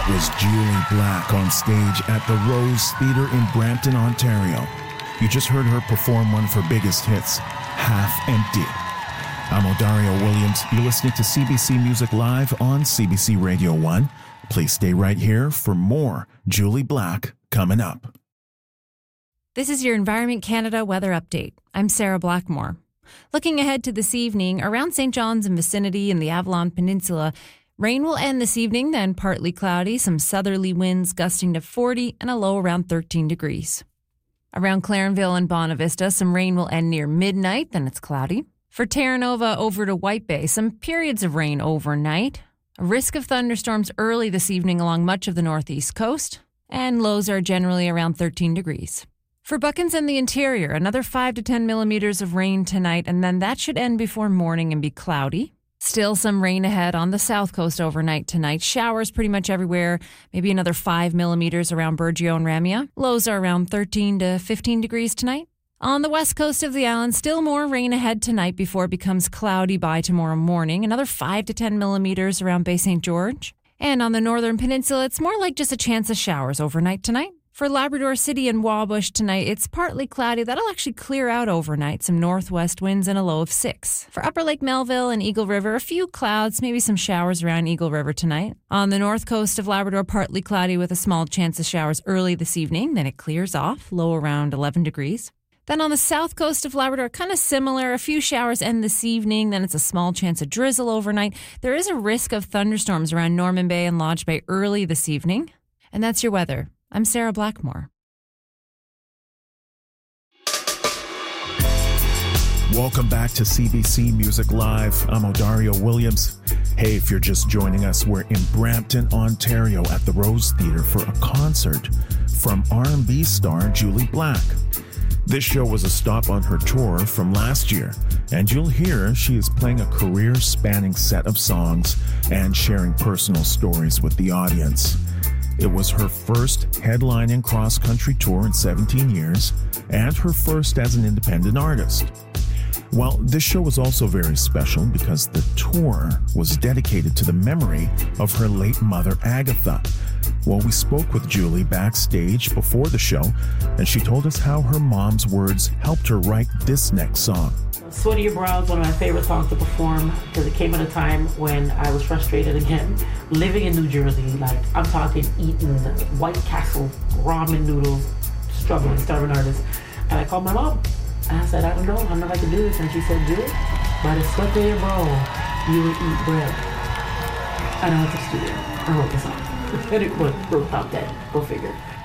was Julie Black on stage at the Rose Theatre in Brampton, Ontario. You just heard her perform one of her biggest hits, Half Empty. I'm Odario Williams. You're listening to CBC Music Live on CBC Radio 1. Please stay right here for more Julie Black coming up. This is your Environment Canada weather update. I'm Sarah Blackmore. Looking ahead to this evening, around St. John's and vicinity in the Avalon Peninsula, rain will end this evening, then partly cloudy, some southerly winds gusting to 40 and a low around 13 degrees. Around Clarenville and Bonavista, some rain will end near midnight, then it's cloudy. For Terra Nova over to White Bay, some periods of rain overnight. A risk of thunderstorms early this evening along much of the northeast coast, and lows are generally around 13 degrees. For Buckens and the interior, another 5 to 10 millimeters of rain tonight, and then that should end before morning and be cloudy. Still some rain ahead on the south coast overnight tonight. Showers pretty much everywhere, maybe another 5 millimeters around Burgeo and Ramia. Lows are around 13 to 15 degrees tonight. On the west coast of the island, still more rain ahead tonight before it becomes cloudy by tomorrow morning. Another 5 to 10 millimeters around Bay St. George. And on the northern peninsula, it's more like just a chance of showers overnight tonight. For Labrador City and Wabush tonight, it's partly cloudy. That'll actually clear out overnight. Some northwest winds and a low of 6. For Upper Lake Melville and Eagle River, a few clouds, maybe some showers around Eagle River tonight. On the north coast of Labrador, partly cloudy with a small chance of showers early this evening. Then it clears off, low around 11 degrees. Then on the south coast of Labrador, kind of similar, a few showers end this evening, then it's a small chance of drizzle overnight. There is a risk of thunderstorms around Norman Bay and Lodge Bay early this evening. And that's your weather. I'm Sarah Blackmore. Welcome back to CBC Music Live. I'm Odario Williams. Hey, if you're just joining us, we're in Brampton, Ontario at the Rose Theatre for a concert from R&B star Julie Black. This show was a stop on her tour from last year, and you'll hear she is playing a career-spanning set of songs and sharing personal stories with the audience. It was her first headlining cross-country tour in 17 years, and her first as an independent artist. Well, this show was also very special because the tour was dedicated to the memory of her late mother, Agatha. Well, we spoke with Julie backstage before the show, and she told us how her mom's words helped her write this next song. Sweat of Your Brow is one of my favorite songs to perform because it came at a time when I was frustrated again. Living in New Jersey, like I'm talking eating White Castle ramen noodles, struggling, starving artist. And I called my mom and I said, I don't know if I can do this. And she said, do it. By the sweat of your brow, you will eat bread. And I went to the studio and wrote the song. And it wrote out dead. Go figure.